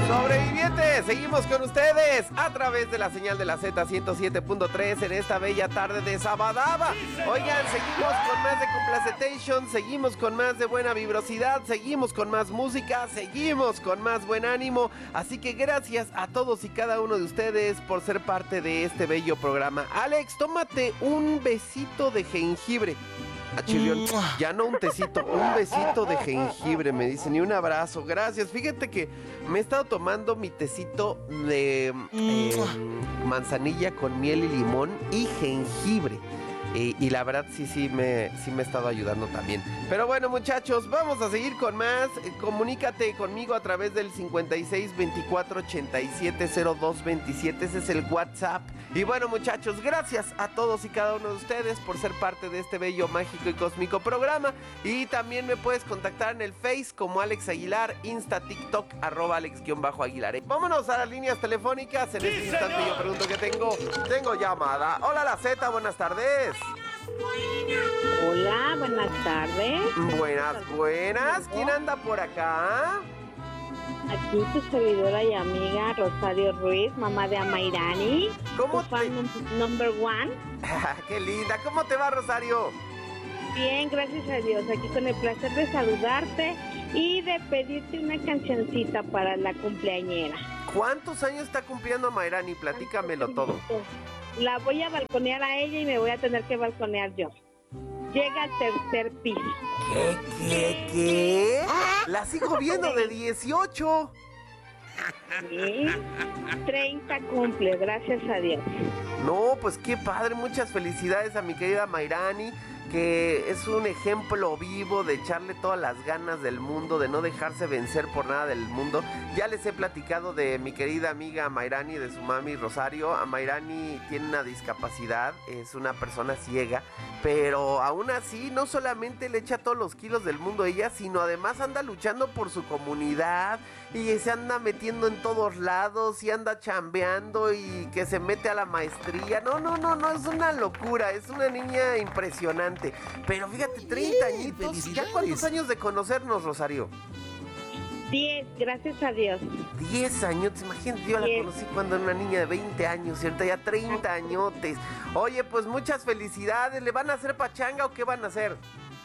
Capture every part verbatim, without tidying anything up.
Sobrevivientes, seguimos con ustedes a través de la señal de la Z ciento siete punto tres en esta bella tarde de Sabadaba. Oigan, seguimos con más de Complacetation, seguimos con más de buena vibrosidad, seguimos con más música, seguimos con más buen ánimo. Así que gracias a todos y cada uno de ustedes por ser parte de este bello programa. Alex, tómate un besito de jengibre. A Chirrión, ya no un tecito, un besito de jengibre, me dicen, y un abrazo, gracias. Fíjate que me he estado tomando mi tecito de eh, manzanilla con miel y limón y jengibre. Y, y la verdad sí, sí me, sí me ha estado ayudando también. Pero bueno, muchachos, vamos a seguir con más. Comunícate conmigo a través del cincuenta y seis, veinticuatro, ochenta y siete, cero dos veintisiete. Ese es el WhatsApp. Y bueno, muchachos, gracias a todos y cada uno de ustedes por ser parte de este bello, mágico y cósmico programa. Y también me puedes contactar en el Face como Alex Aguilar, Insta, TikTok, arroba Alex-Aguilar. Vámonos a las líneas telefónicas. En este instante yo pregunto que tengo. Tengo llamada. Hola, la Z, buenas tardes. Hola, buenas tardes. Buenas, buenas. ¿Quién anda por acá? Aquí tu servidora y amiga Rosario Ruiz, mamá de Amairani. ¿Cómo tu fan te... number one? ¡Qué linda! ¿Cómo te va, Rosario? Bien, gracias a Dios. Aquí con el placer de saludarte y de pedirte una cancioncita para la cumpleañera. ¿Cuántos años está cumpliendo Amairani? Platícamelo todo. La voy a balconear a ella y me voy a tener que balconear yo. Llega al tercer piso. ¿Qué, qué, qué? La sigo viendo de dieciocho. Sí, treinta cumple, gracias a Dios. No, pues qué padre, muchas felicidades a mi querida Mairani, que es un ejemplo vivo de echarle todas las ganas del mundo, de no dejarse vencer por nada del mundo. Ya les he platicado de mi querida amiga Mairani, de su mami Rosario. A Mairani tiene una discapacidad, es una persona ciega, pero aún así no solamente le echa todos los kilos del mundo a ella, sino además anda luchando por su comunidad y se anda metiendo en todos lados y anda chambeando y que se mete a la maestría. No, no, no, no, es una locura, es una niña impresionante. Pero fíjate, treinta añitos, ¿ya cuántos años de conocernos, Rosario? Diez, gracias a Dios. Diez años, imagínate, yo la conocí cuando era una niña de veinte años, ¿cierto? Ya treinta añotes. Oye, pues muchas felicidades. ¿Le van a hacer pachanga o qué van a hacer?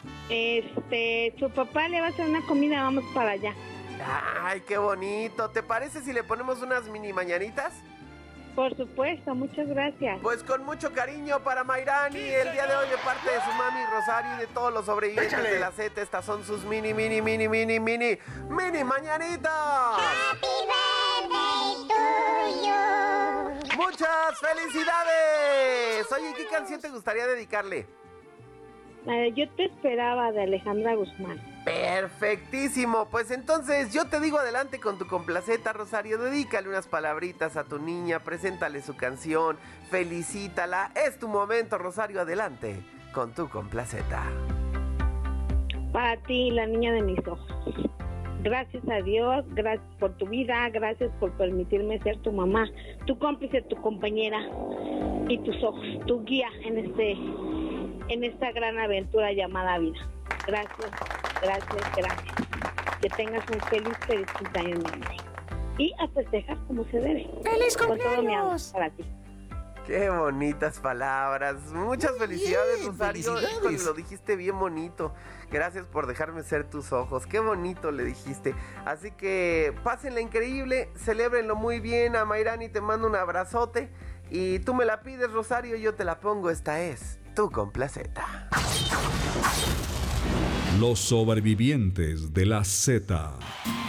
Este, su papá le va a hacer una comida, vamos para allá. Ay, qué bonito. ¿Te parece si le ponemos unas mini mañanitas? Por supuesto, muchas gracias. Pues con mucho cariño para Mairani, el día de hoy de parte de su mami Rosario y de todos los sobrevivientes Échale. de la Z. Estas son sus mini, mini, mini, mini, mini, mini mañanitas. Happy birthday to you. Muchas felicidades. Oye, ¿qué canción te gustaría dedicarle? La de Yo te esperaba, de Alejandra Guzmán. Perfectísimo, pues entonces yo te digo adelante con tu complaceta, Rosario. Dedícale unas palabritas a tu niña, preséntale su canción, felicítala. Es tu momento, Rosario, adelante con tu complaceta. Para ti, la niña de mis ojos. Gracias a Dios, gracias por tu vida, gracias por permitirme ser tu mamá, tu cómplice, tu compañera y tus ojos, tu guía en este, en esta gran aventura llamada vida. Gracias, gracias, gracias. Que tengas un feliz, feliz cumpleaños, mi amor. Y a festejar como se debe. ¡Feliz cumpleaños! Con todo mi amor para ti. Qué bonitas palabras. Muchas felicidades, bien, Rosario. Híjole, lo dijiste bien bonito. Gracias por dejarme ser tus ojos. Qué bonito le dijiste. Así que pásenla increíble, celébrenlo muy bien. A Mairani te mando un abrazote. Y tú me la pides, Rosario, yo te la pongo. Esta es tu complaceta. Los sobrevivientes de la Z.